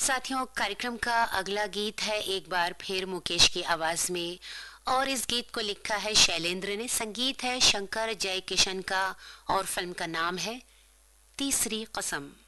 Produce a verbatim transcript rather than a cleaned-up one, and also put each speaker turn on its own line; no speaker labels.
साथियों, कार्यक्रम का अगला गीत है एक बार फिर मुकेश की आवाज में, और इस गीत को लिखा है शैलेंद्र ने, संगीत है शंकर जयकिशन का, और फिल्म का नाम है तीसरी कसम।